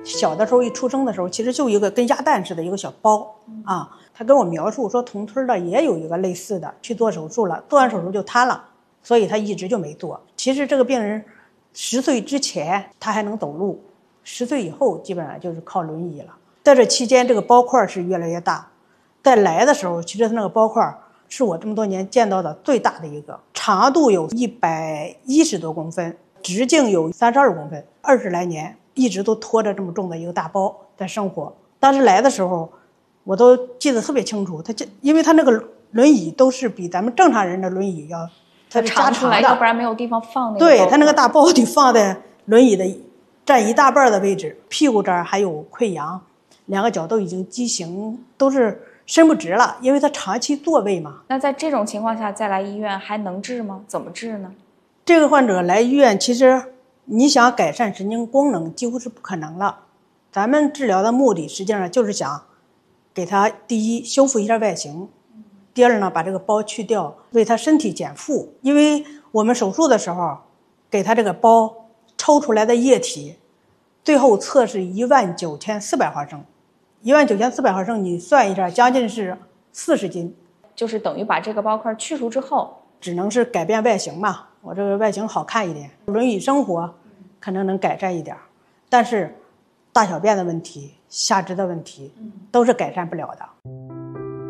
小的时候一出生的时候，其实就一个跟鸭蛋似的一个小包啊。他跟我描述说，同村的也有一个类似的，去做手术了，做完手术就瘫了，所以他一直就没做。其实这个病人10岁之前他还能走路，10岁以后基本上就是靠轮椅了。在这期间，这个包块是越来越大。在来的时候，其实他那个包块是我这么多年见到的最大的一个，长度有110多公分，直径有32公分，20来年一直都拖着这么重的一个大包在生活。当时来的时候，我都记得特别清楚，因为他那个轮椅都是比咱们正常人的轮椅要它是加长的， 要不然没有地方放那个。 对，他那个大包得放在轮椅的占1大半的位置，屁股这儿还有溃疡，2个脚都已经畸形，都是伸不直了，因为他长期坐位嘛。 那在这种情况下再来医院还能治吗？怎么治呢？ 这个患者来医院，其实你想改善神经功能几乎是不可能了。咱们治疗的目的实际上就是想给他第一修复一下外形，第二呢把这个包去掉，为他身体减负。因为我们手术的时候给他这个包抽出来的液体，最后测试19400毫升，19400毫升你算一下，将近是40斤， 就是等于把这个包块去除之后， 只能是改变外形嘛，我这个外形好看一点，轮椅生活可能能改善一点，但是大小便的问题、下肢的问题都是改善不了的。